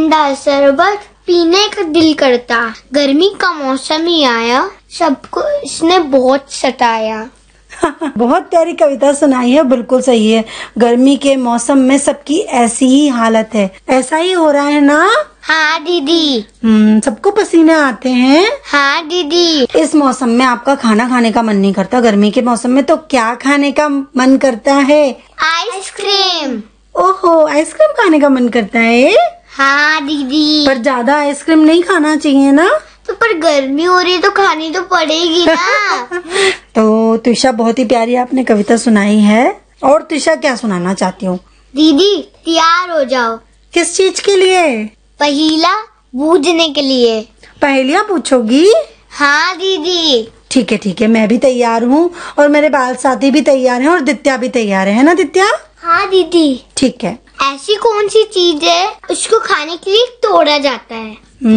ठंडा शरबत पीने का दिल करता, गर्मी का मौसम ही आया, सबको इसने बहुत सताया। बहुत प्यारी कविता सुनाई है, बिल्कुल सही है। गर्मी के मौसम में सबकी ऐसी ही हालत है, ऐसा ही हो रहा है ना? हाँ दीदी। सबको पसीने आते हैं। हाँ दीदी। इस मौसम में आपका खाना खाने का मन नहीं करता? गर्मी के मौसम में तो क्या खाने का मन करता है? आइसक्रीम। ओहो, आइसक्रीम खाने का मन करता है? हाँ दीदी। पर ज्यादा आइसक्रीम नहीं खाना चाहिए ना? तो पर गर्मी हो रही है तो खानी तो पड़ेगी ना। तो तुषा, बहुत ही प्यारी आपने कविता सुनाई है। और तुषा, क्या सुनाना चाहती हो? दीदी तैयार हो जाओ। किस चीज के लिए? पहेला बूझने के लिए। पहेलियाँ पूछोगी? हाँ दीदी। ठीक है ठीक है, मैं भी तैयार हूँ और मेरे बाल साथी भी तैयार हैं और दित्या भी तैयार है ना दित्या? हाँ दीदी। ठीक है। ऐसी कौन सी चीज है उसको खाने के लिए तोड़ा जाता है?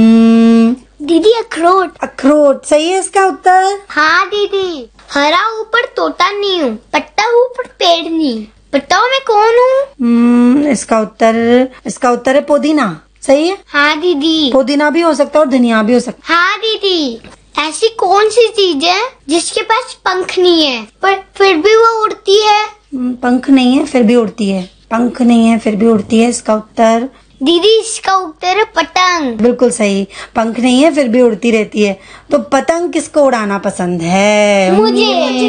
दीदी अखरोट। अखरोट सही है इसका उत्तर। हाँ दीदी। हरा ऊपर तोता नहीं हूँ, पत्ता ऊपर पेड़ नहीं, बताओ मैं कौन हूँ? इसका उत्तर है पुदीना। सही है। हाँ दीदी। पुदीना भी हो सकता है और धनिया भी हो सकता हाँ दीदी। ऐसी कौन सी चीज है जिसके पास पंख नहीं है पर फिर भी वो उड़ती है? पंख नहीं है फिर भी उड़ती है। पंख नहीं है फिर भी उड़ती है, इसका उत्तर? दीदी इसका उत्तर है पतंग। बिल्कुल सही, पंख नहीं है फिर भी उड़ती रहती है। तो पतंग किसको उड़ाना पसंद है? मुझे।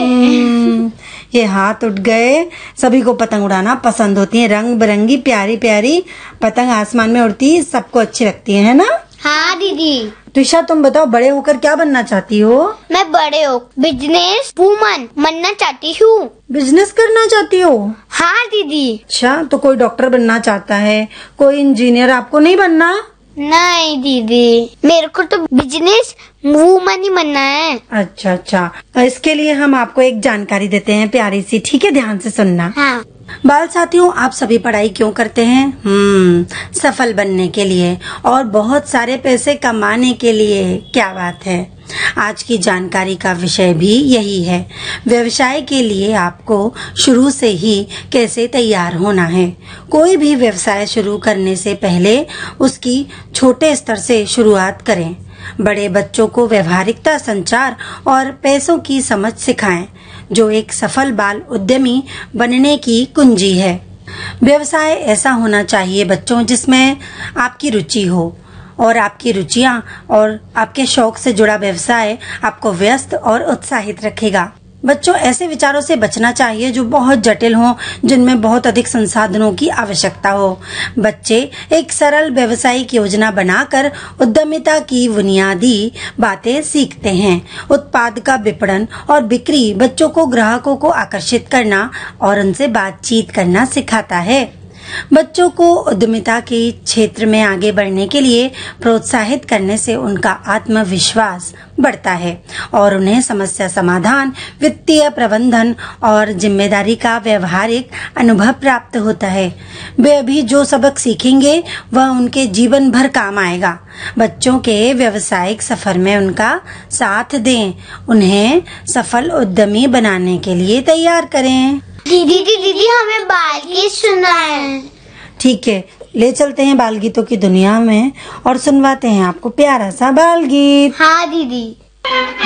ये हाथ उठ गए। सभी को पतंग उड़ाना पसंद होती है। रंग बिरंगी प्यारी प्यारी पतंग आसमान में उड़ती, सबको अच्छी लगती है ना? हाँ दीदी। तुषा, तुम बताओ, बड़े होकर क्या बनना चाहती हो? मैं बड़े हो बिजनेस वूमन बनना चाहती हूँ। बिजनेस करना चाहती हो? हाँ दीदी। अच्छा, तो कोई डॉक्टर बनना चाहता है, कोई इंजीनियर, आपको नहीं बनना? नहीं दीदी, मेरे को तो बिजनेस वूमन ही बनना है। अच्छा अच्छा, इसके लिए हम आपको एक जानकारी देते हैं प्यारी सी, ठीक है? ध्यान से सुनना। हाँ। बाल साथियों, आप सभी पढ़ाई क्यों करते हैं? सफल बनने के लिए और बहुत सारे पैसे कमाने के लिए। क्या बात है। आज की जानकारी का विषय भी यही है। व्यवसाय के लिए आपको शुरू से ही कैसे तैयार होना है। कोई भी व्यवसाय शुरू करने से पहले उसकी छोटे स्तर से शुरुआत करें। बड़े बच्चों को व्यवहारिकता, संचार और पैसों की समझ सिखाएं, जो एक सफल बाल उद्यमी बनने की कुंजी है। व्यवसाय ऐसा होना चाहिए बच्चों जिसमें आपकी रुचि हो, और आपकी रुचियां और आपके शौक से जुड़ा व्यवसाय आपको व्यस्त और उत्साहित रखेगा। बच्चों, ऐसे विचारों से बचना चाहिए जो बहुत जटिल हों, जिनमें बहुत अधिक संसाधनों की आवश्यकता हो। बच्चे एक सरल व्यवसायिक योजना बनाकर उद्यमिता की बुनियादी बातें सीखते हैं। उत्पाद का विपणन और बिक्री बच्चों को ग्राहकों को आकर्षित करना और उनसे बातचीत करना सिखाता है। बच्चों को उद्यमिता के क्षेत्र में आगे बढ़ने के लिए प्रोत्साहित करने से उनका आत्मविश्वास बढ़ता है और उन्हें समस्या समाधान, वित्तीय प्रबंधन और जिम्मेदारी का व्यवहारिक अनुभव प्राप्त होता है। वे अभी जो सबक सीखेंगे वह उनके जीवन भर काम आएगा। बच्चों के व्यवसायिक सफर में उनका साथ दें, उन्हें सफल उद्यमी बनाने के लिए तैयार करें। दीदी हमें बाल गीत सुनना है। ठीक है, ले चलते हैं बाल गीतों की दुनिया में और सुनवाते हैं आपको प्यारा सा बाल गीत। हाँ दीदी।